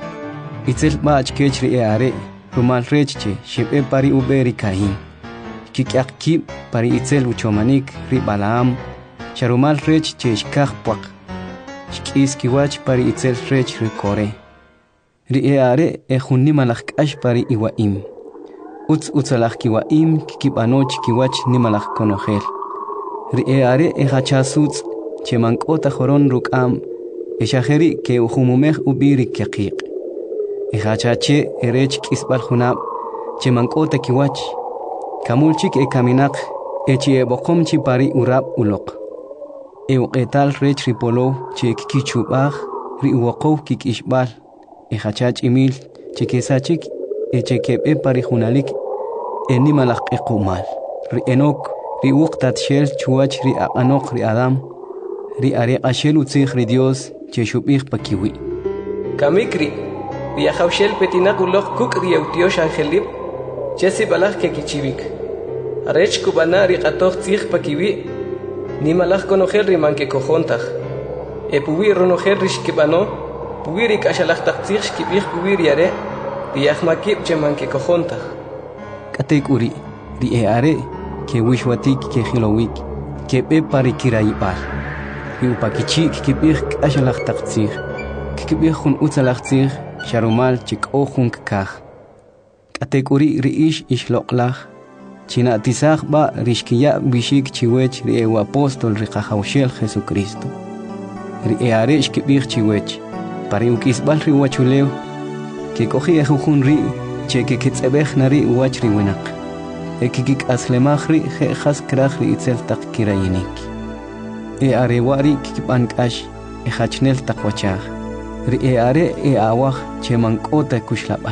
Itzel bach kech ri e are, rumal rechche, shepe pari uberi kahin. Kikyak kip pari itzel uchomanik ri Balaam, sharumal rech che shkach puak. Shkis kiwach pari itzel rech ri Kore. Ri e are e junni malach kash pari iwaim. Utz utzalach kiwaim kikipanoch kiwach ni malach konogel. Ri e are e hachasutz che mankota joron rukam e shaheri ke uhumumech ubiri kiqiq. E hachache erech kisbal junab che mankota kiwach. Kamulchik e kaminak e chi e bokom chi pari urab ulok. E uqetal rech ripolo che kikichubach ri uwaqow kikishbal. E hachach imil che kesachik e che kebe pari junalik e nimalach e kumal. Ri enok ri uqtat shel chuach ri anok ri Adam ri are ashel utzig ri Dios che shubih pakiwi. Kamikri ri ahawshel petinak ulok kuk ri eutiosh angelib chesi balach ke kichivik. Arech kubana ri qatoch tzig pakiwi nimalach konogel ri manke kojontach. E puwi ronogel ri shkibano puwiri kashalach taktzig shkibih puwiri are ri ahmakib che manke kojontach. Katekuri ri e are ke wishwatik ke khilowik ke be pari kirayibal. Ri upakichi kibih kashalach taktzig kibih khun utzalach tzig sharumal chik ohun kakh. Katekuri ri ish ishloqlach china tisach ba rishkiya bishik chiwech ri e apostol ri qahawshel Jesucristo. Ri e are shkibih chiwech pari ukisbal ri wachuleo que cogí ejujun ri che que kitzebech nari uach ri winak e kikik aslemach ri je khas krach ri itzel tak kirayinik e are wari kikipan kash e hachnel takwachach ri e are e awach che mankota kushlabal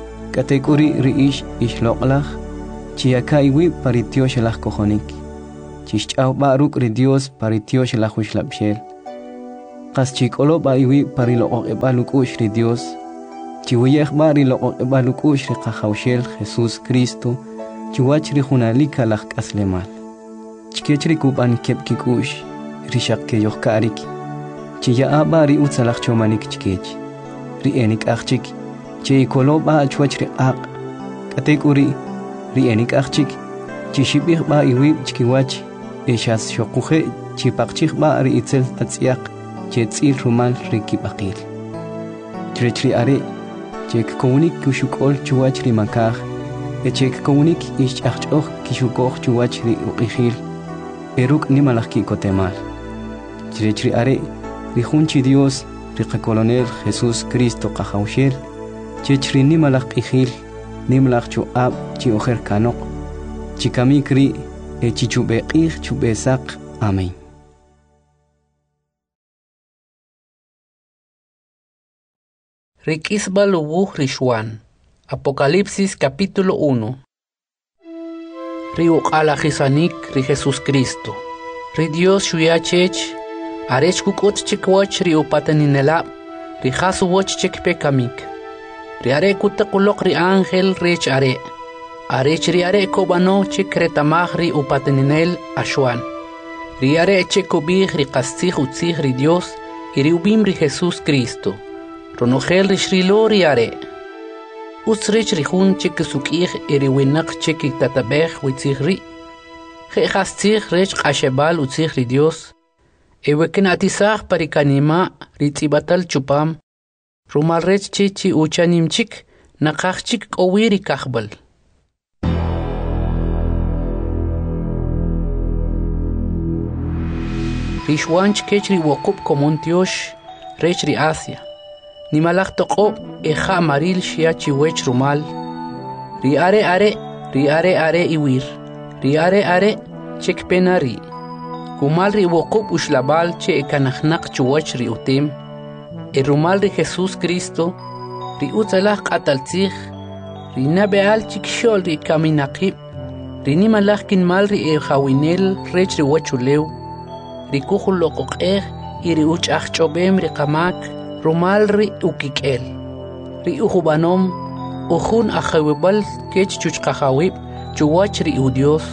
katekuri ri ish ishloqlach chiakai wi paritio shelach kojonik chishch'aw ba'ruk ri Dios paritiosh la jush labshel qas chik'olo ba'iwi pariloqoq ebaluk'ush ri Dios chiwiyej bari loqoq ebaluk'ush ri qajawshel Jesús Cristo chiwach ri junalika laj k'aslemal chikech ri kub'an keb'kik'ush ri xaq keyoj ka'rik chiya'a bari utzalaj chomanik chikech ri enik ajchik chikolo ba chwach ri q'aq k'atek uri ri enik ajchik chixib'ij ba'iwi chikiwach exas xoquje chipaqchij ba ri itzel tatz'yaq chetz'il rumal ri kib'aqil chirech ri are chek komunik kushuk'ol chuwach ri makaj echek komunik ixch'ajch'oj kixukoj chuwach ri uq'ijil eruk nimalaj ki'kotemal chirech ri are ri junchi Dios ri qakolonel Jesús Cristo qajawshel chech ri nimalaj q'ijil nimalaj chu'ab chi'ojer kanoq chikamik ri e chichub'eq'ij chub'esaq amén. Riquisbal ubuj Rishwan. Apocalipsis capítulo uno. Ri uqala jisanik ri Jesús Cristo. Ri Dios shuyachech. Arech kukut chikwach ri upataninelab. Ri jasu wach chikpe kamik. Ri are kutakulok ri ángel rech are. Arech ri are kobano chikretamaj ri upataninel ashwan. Ri are chekobij ri qastij utzij ri Dios. Y ri ubim ri Jesús Cristo. Ronogel rishrilo riare. Usrich rihun chik sukih eri winak chik tatabeh witzigri. Jehastig rech qashebal utzigri Dios. Ewekin atisah parikanima ritzibatal chupam. Rumal rech chichi uchanim chik nakach chik owiri kahbal. Rishwanch kechri wokup komontiosh rech ri Asia. Ni malach toqo eja maril shiachi wech rumal. Ri are are, ri are are iwir. Ri are are chek penari. Kumal ri wokub ushlabal che ekanachnak chuwach ri utim. E rumal ri Jesús Cristo. Ri utzalach qataltzich. Ri nabeal chik shol ri kaminakib. Ri ni malach kinmal ri ejawinel rech ri wachulew. Ri kuchul loqoq ej. I ri uch achchobem ri kamak. Rumal ri ukikel. Ri ujubanom. Ujun ajawibal kech chuchkajawib. Chuwach ri udios.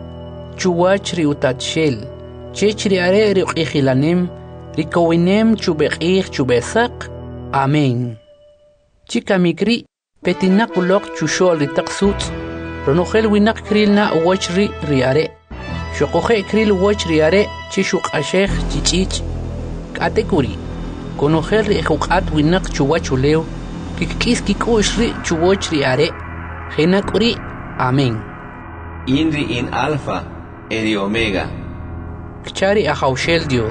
Chuwach ri utatshel. Chech ri are ri ukijilanem. Ri kowinem chubeqij chubesaq. Amén. Chika mikri. Petinak ulok chushol ri taqsut. Ronogel winak kril na uwach ri ri are. Shokoje kril uwach ri are. Chishuk ashej chichich. Katekuri. Conogel ri juqat winak chuwach ulew. Kikis kikush ri chuwach ri are. Genak uri. Amén. Inri in alfa, eri omega. Kchari ajawshel Dios.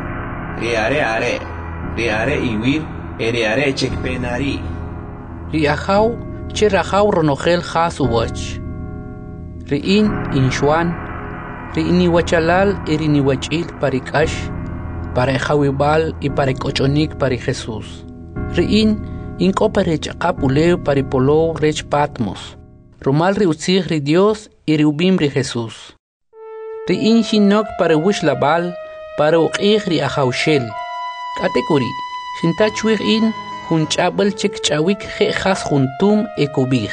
Ri are are, ri are iwir, eri are chekpenari. Ri ajaw, che rajaw ronogel jas uwach. Ri in inshwan. Ri iniwachalal eri niwachil parikash. Para jawibal y para cochonik para Jesús. Riin, inco para chacapuleo para polo rech patmos. Rumal ri utzig ri Dios y riubim ri Jesús. Riin shinok para wishlabal para uqig ri ajawshel. Katekuri, shintachuig in hunchabal chik chawik je jas juntum e kubij.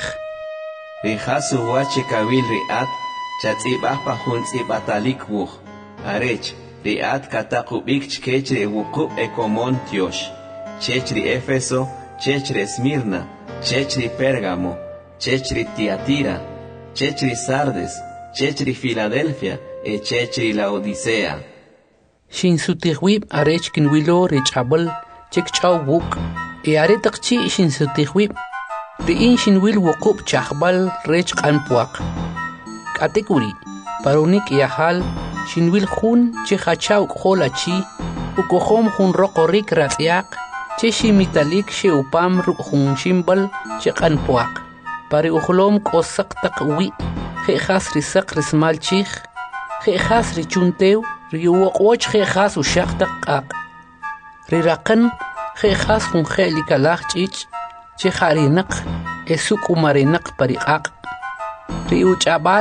Ri jasu wachekawil ri at, chatzibah pa juntzibatalik wuch. Arech. Riat katakubik chkechre wukub ekomon tiosh. Chechri Éfeso, chechri Esmirna, chechri Pérgamo, chechri Tiatira, chechri Sardes, chechri Filadelfia, e chechri Laodicea. Shin sutihwib arech kinwilo richabal, chekchaw wuk, e aretakchi shin sutihwib. Riin shinwil wukub chahbal rech kanpuak. Katekuri, parunik yahal, shinwil jun che hachaw kholachi ukohom jun roqorik ratyak che shimitalik she upam ru jun shimbal che qanpuak pari uhlom kosak taqwi khe khas risaq rismal chikh khe khas ri chuntew ri woqoch khe khas ushaq taqaq ri raqan khe khas jun khelikalach chich che kharinak esuk umarinaq pariqaq ri uchabal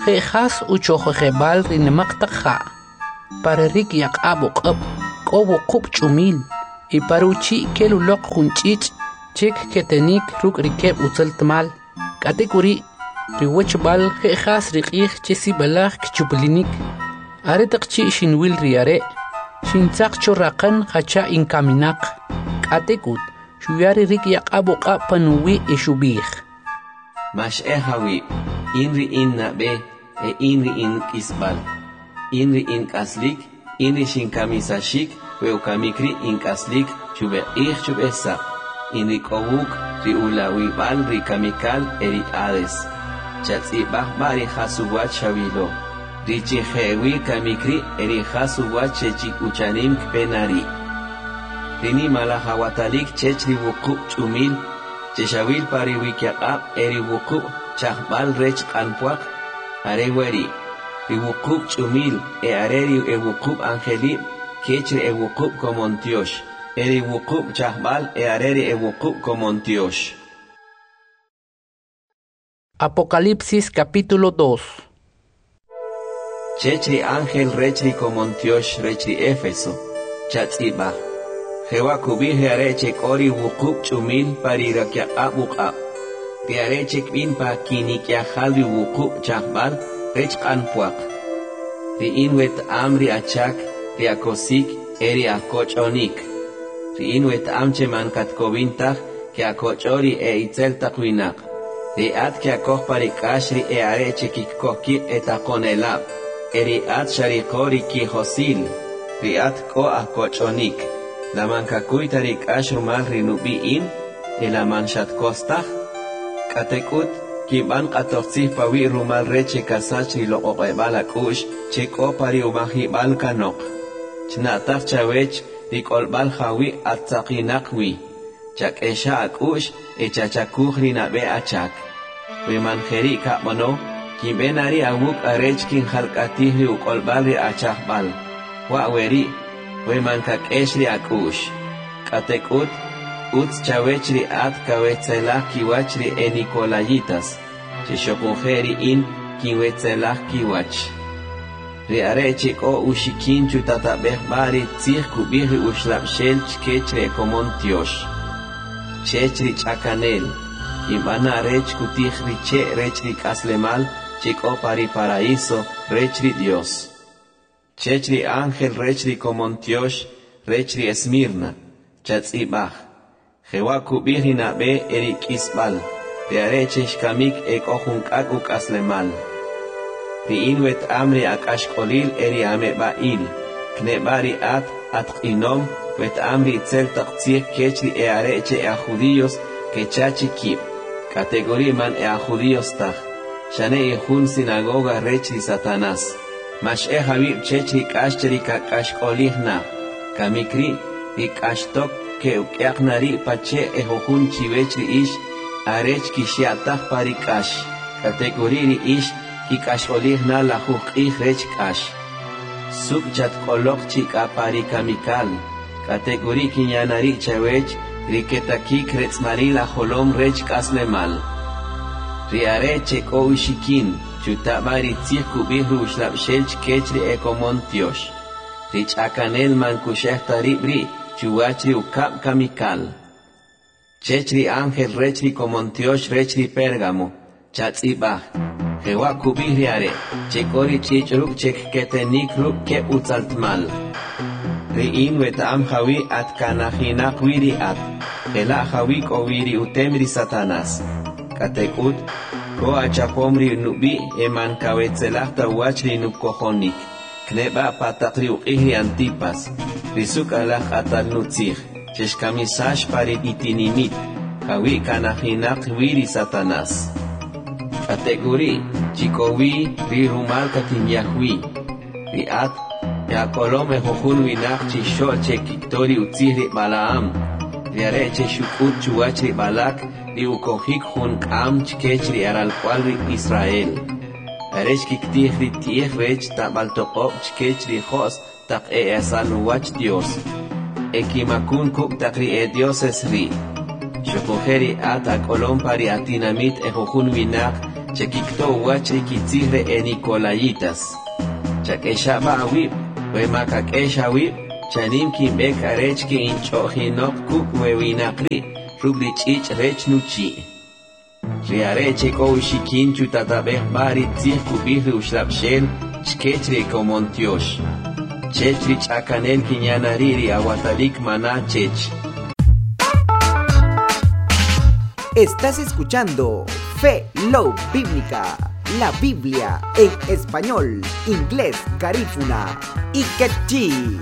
Jejas uchojebal rinemaktaja. Para rik yak abok up. Kobo kup chumil. Y paruchi kelulok junchich. Chek ketenik ruk rikeb utzeltmal. Katekuri. Riwechbal jejas rikih chesi balak chuplinik. Aretakchi shinwil riare. Shintzak chorrakan hacha inkaminak. Katekut. Shuyari rik yak abok up panuwi ishubih. Mash ehawi. Inri in nabe. E inri in kisbal. Inri in kaslik. Inri shinkamizashik. Weukamikri in kaslik. Chube ich chubesa. Inri kowuk. Ri ulawi bal ri kamikal eri ades. Chatzibah bari hasuwat shavilo. Richi hewi kamikri eri hasuwat chechi uchanim kpenari. Rini malahawatalik chechri wukub chumil. Cheshawil pari wikyaqab eri wukub chahbal rech kanpuak. Areweri. Ri wukub chumil e areri e wukub angelib. Kechri e wukub komontiosh. Eri wukub chahbal e areri e wukub komontiosh. Apocalipsis capítulo dos. Chechri ángel rechri komontiosh rechri Éfeso. Chatzibah. Jehová kubih areche kori wukub chumil pari rakyaqab wukab. Ti areche kbin pa kinikyahal wukub chahbal rech kanpuak. Ti inwet amri achak ti akosik eri akochonik. Ti inwet amche mankat kobintach ki akochori e itzel takwinak. Riat que acoh parikashri e areche kikoki etakonelab. Eriat sharikori ki hosil. Riat ko akochonik. La mankakuy tarikash rumal rinubiin. E la manshat kostach. Katekut kiban katoxih pawi rumal reche kasachri lo oqebalakush. Cheko pari umahibal kanok. Chnatach chawech rikolbal hawi atzakinakwi. Chak esha akush e chachakuj rinabe achak. We manjeri kapmono, kin benari awuk arech kin halkatihri ukolbal achahbal. Wa weri, we mankak eshri akush. Katekut, uts chawechri at kawetzelach kiwachri e Nicolayitas. Chishokujeri in kin wetzelach kiwach. Re arechik o ushikin chutatabeh bari tzich kubihri ushlapshel chkechre komontiosh. Chechri chakanel, Kimana rech kutich riche rechri kaslemal, chico pari paraíso, rechri Dios. Chechri ángel rechri komontiosh, rechri Esmirna, chatzibach. Jehová kubihina be eri kisbal, te arechish kamik ek ojunkak u kaslemal. Riinwet amri akashkolil eri ame bail, knebari at at inom, wet amri itzel taktzir kechri e areche e a judíos que chachi kip. Categoría man e a judíos taj. Shane e jun sinagoga rechri Satanás. Mash e habib chechri kashcheri kakashkolihna. Kamikri ri kashtok ke ukeaknari pache e jojun chivechri ish arech kishiataj pari kash. Categoría ri ish ki kashkolihna la jukih rech kash. Sub chat kolok chika pari kamikal. Categoría kinyanari chawech, riketaki kretzmarila holom rech kaslemal. Riare cheko ushikin, chutabari tzich kubihru shlapshelch kechri ekomontiosh. Rich akanel mankushehtari bri, chuachri ukap kamikal. Chechri ángel rechri komontiosh rechri Pérgamo, chatzibah. Jehová kubihriare, chekori chichruk chek ketenikru ke utzaltmal. Riin wetam hawi at kanahinak wiri at. Ela hawi ko wiri utemri Satanas. Katekut, ko achapomri nubi eman kawetzelachta wachri nukohonik. Kneba patakri uqihri antipas. Risuk alach atal nutzich. Cheshkamisash pari itinimit. Hawi kanahinak wiri Satanas. Kategori, chikowi ri rumal katinyahwi. Riat, ya kolome jojun winach chishol che kiktori utzihri Balaam. Riare che shukut chuachri Balak, ri ukohik hun kam chkechri aral cualri Israel. Aresh kiktihri tiech rech tabaltokop chkechri jos tak e asaluwach Dios. Ekimakun kuk takri e Dios es ri. Shokojeri at a kolom pari atinamit e jojun winach, Chekikto wachri kitzigre e Nicolaitas. Chakeshaba awib, we makakesha awib, chanim kimbek arechki inchohinok kuk we winakri, rubri chich rech nuchi. Riareche ko ushikin chutatabek bari tzih kubihri ushlapshel, chkechri komontiosh. Chechri chakanel kinyanariri awatalik mana chech. Estás escuchando Fe Love Bíblica, la Biblia en español, inglés, garífuna y quechí.